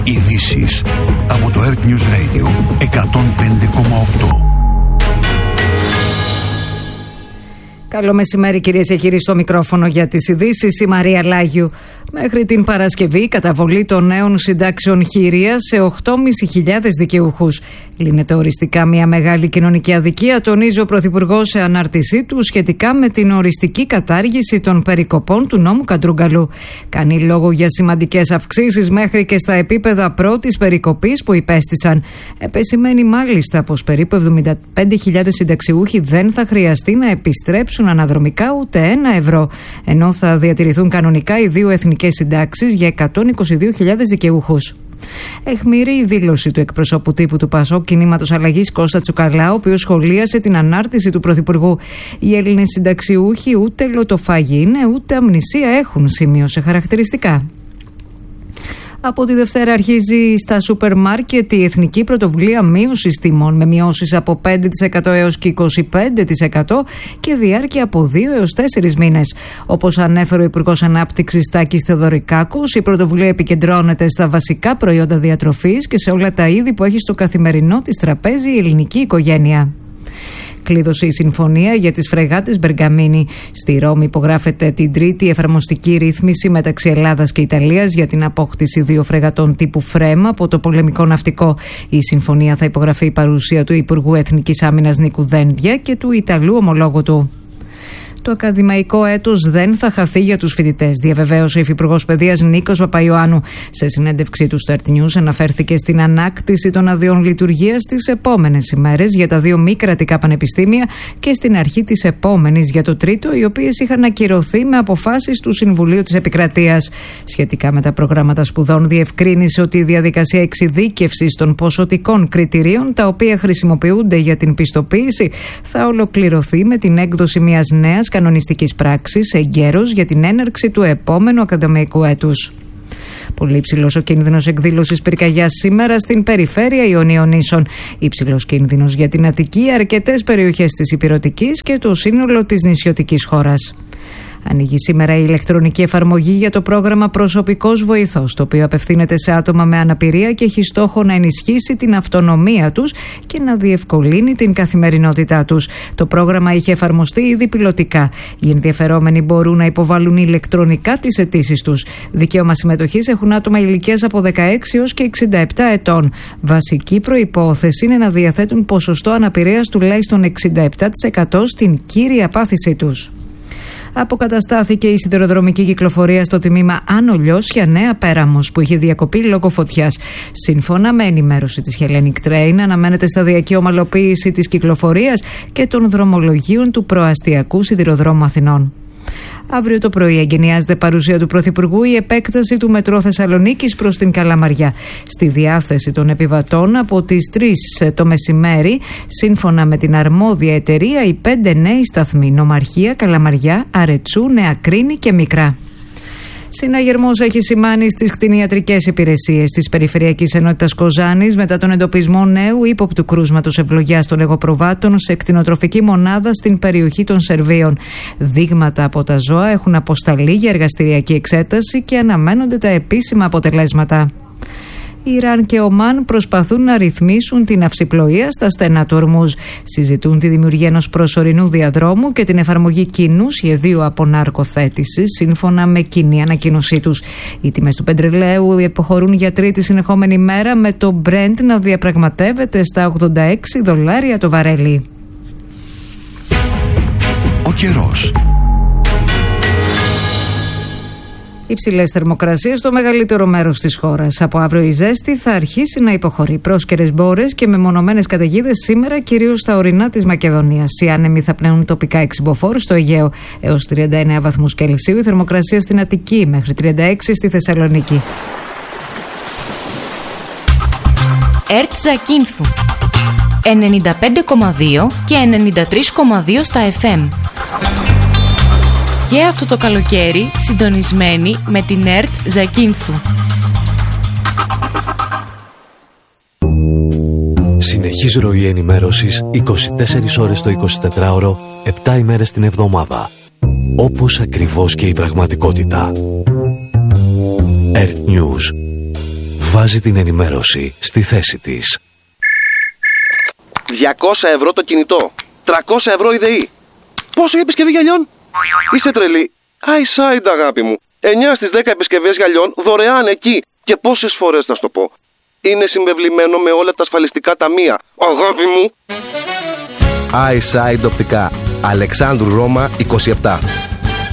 Ειδήσεις από το Earth News Radio 105,8. Καλό μεσημέρι, κυρίες και κύριοι, στο μικρόφωνο για τις ειδήσεις η Μαρία Λάγιου. Μέχρι την Παρασκευή, καταβολή των νέων συντάξεων χειρίας σε 8.500 δικαιούχους. Λύνεται οριστικά μια μεγάλη κοινωνική αδικία, τονίζει ο Πρωθυπουργός σε ανάρτησή του σχετικά με την οριστική κατάργηση των περικοπών του νόμου Καντρούγκαλου. Κάνει λόγο για σημαντικές αυξήσεις μέχρι και στα επίπεδα πρώτης περικοπής που υπέστησαν. Επεσημαίνει μάλιστα πως περίπου 75.000 συνταξιούχοι δεν θα χρειαστεί να επιστρέψουν αναδρομικά ούτε €1, ενώ θα διατηρηθούν κανονικά οι δύο εθνικές συντάξεις για 122.000 δικαιούχους. Αιχμηρή η δήλωση του εκπροσώπου τύπου του ΠΑΣΟΚ Κινήματος Αλλαγής Κώστα Τσουκαλά, ο οποίος σχολίασε την ανάρτηση του Πρωθυπουργού. Οι Έλληνες συνταξιούχοι ούτε λοτοφάγοι είναι, ούτε αμνησία έχουν, σημείωσε χαρακτηριστικά. Από τη Δευτέρα αρχίζει στα σούπερ μάρκετ η Εθνική Πρωτοβουλία Μείωσης Τιμών, με μειώσεις από 5% έως και 25% και διάρκεια από 2 έως 4 μήνες. Όπως ανέφερε ο Υπουργός Ανάπτυξης Τάκης Θεοδωρικάκος, η πρωτοβουλία επικεντρώνεται στα βασικά προϊόντα διατροφής και σε όλα τα είδη που έχει στο καθημερινό της τραπέζι η ελληνική οικογένεια. Κλείδωσε η συμφωνία για τις φρεγάτες Μπεργαμίνη. Στη Ρώμη υπογράφεται την τρίτη εφαρμοστική ρύθμιση μεταξύ Ελλάδας και Ιταλίας για την απόκτηση 2 φρεγατών τύπου Φρέμα από το πολεμικό ναυτικό. Η συμφωνία θα υπογραφεί παρουσία του Υπουργού Εθνικής Άμυνας Νίκου Δένδια και του Ιταλού ομολόγου του. Το ακαδημαϊκό έτος δεν θα χαθεί για τους φοιτητές, διαβεβαίωσε ο Υφυπουργός Παιδείας Νίκος Παπαϊωάννου. Σε συνέντευξή του στο Earth News αναφέρθηκε στην ανάκτηση των αδειών λειτουργίας τις επόμενες ημέρες για τα 2 μη κρατικά πανεπιστήμια και στην αρχή της επόμενης για το τρίτο, οι οποίες είχαν ακυρωθεί με αποφάσεις του Συμβουλίου της Επικρατείας. Σχετικά με τα προγράμματα σπουδών, διευκρίνησε ότι η διαδικασία εξειδίκευσης των ποσοτικών κριτηρίων, τα οποία χρησιμοποιούνται για την πιστοποίηση, θα ολοκληρωθεί με την έκδοση μιας νέας κανονιστικής πράξης εγκαίρως για την έναρξη του επόμενου ακαδημαϊκού έτους. Πολύ υψηλός ο κίνδυνος εκδήλωσης πυρκαγιάς σήμερα στην περιφέρεια Ιωνίων Νήσων. Υψηλός κίνδυνος για την Αττική, αρκετές περιοχές της Ηπειρωτικής και το σύνολο της νησιωτικής χώρας. Ανοίγει σήμερα η ηλεκτρονική εφαρμογή για το πρόγραμμα Προσωπικός Βοηθός, το οποίο απευθύνεται σε άτομα με αναπηρία και έχει στόχο να ενισχύσει την αυτονομία τους και να διευκολύνει την καθημερινότητά τους. Το πρόγραμμα είχε εφαρμοστεί ήδη πιλωτικά. Οι ενδιαφερόμενοι μπορούν να υποβάλουν ηλεκτρονικά τις αιτήσεις τους. Δικαίωμα συμμετοχής έχουν άτομα ηλικίας από 16 έως και 67 ετών. Βασική προϋπόθεση είναι να διαθέτουν ποσοστό αναπηρίας τουλάχιστον 67% στην κύρια πάθησή τους. Αποκαταστάθηκε η σιδηροδρομική κυκλοφορία στο τμήμα Άνω Λιώσια Νέα Πέραμος, που είχε διακοπεί λόγω φωτιάς. Σύμφωνα με ενημέρωση της Hellenic Train, αναμένεται σταδιακή ομαλοποίηση της κυκλοφορίας και των δρομολογίων του προαστιακού σιδηροδρόμου Αθηνών. Αύριο το πρωί εγκαινιάζεται παρουσία του Πρωθυπουργού η επέκταση του μετρό Θεσσαλονίκης προς την Καλαμαριά. Στη διάθεση των επιβατών από τις 3 το μεσημέρι, σύμφωνα με την αρμόδια εταιρεία, οι 5 νέοι σταθμοί: Νομαρχία, Καλαμαριά, Αρετσού, Νέα Κρίνη και Μικρά. Συναγερμός έχει σημάνει στις κτηνιατρικές υπηρεσίες της Περιφερειακής Ενότητας Κοζάνης μετά τον εντοπισμό νέου ύποπτου κρούσματος ευλογιάς των εγωπροβάτων σε κτηνοτροφική μονάδα στην περιοχή των Σερβίων. Δείγματα από τα ζώα έχουν αποσταλεί για εργαστηριακή εξέταση και αναμένονται τα επίσημα αποτελέσματα. Ιράν και Ομάν προσπαθούν να ρυθμίσουν την αυσιπλοεία στα στενά του Ορμούζ. Συζητούν τη δημιουργία ενός προσωρινού διαδρόμου και την εφαρμογή κοινού σχεδίου αποναρκοθέτησης, σύμφωνα με κοινή ανακοίνωσή τους. Οι τιμές του πετρελαίου υποχωρούν για τρίτη συνεχόμενη μέρα, με το Brent να διαπραγματεύεται στα $86 το βαρέλι. Ο καιρός. Υψηλές θερμοκρασίες στο μεγαλύτερο μέρος της χώρας. Από αύριο η ζέστη θα αρχίσει να υποχωρεί. Πρόσκαιρες μπόρες και μεμονωμένες καταιγίδες σήμερα, κυρίως στα ορεινά της Μακεδονίας. Οι άνεμοι θα πνέουν τοπικά εξυμποφόρους στο Αιγαίο έως 39 βαθμούς Κελσίου. Η θερμοκρασία στην Αττική μέχρι 36 στη Θεσσαλονίκη. ΕΡΤ Ζακίνθου 95,2 και 93,2 στα FM. Και αυτό το καλοκαίρι συντονισμένοι με την ΕΡΤ Ζακίνθου. Συνεχής ροή ενημέρωσης 24 ώρες το 24ωρο, 7 ημέρες την εβδομάδα. Όπως ακριβώς και η πραγματικότητα. ΕΡΤ News. βάζει την ενημέρωση στη θέση της. 200 ευρώ το κινητό, 300 ευρώ η ΔΕΗ. Πόσο η επισκευή γυαλιών? Είσαι τρελή. iSight, αγάπη μου. 9 στις 10 επισκευές γυαλιών δωρεάν εκεί. Και πόσες φορές θα σου το πω? Είναι συμβεβλημένο με όλα τα ασφαλιστικά ταμεία. Αγάπη μου. iSight οπτικά. Αλεξάνδρου Ρώμα 27.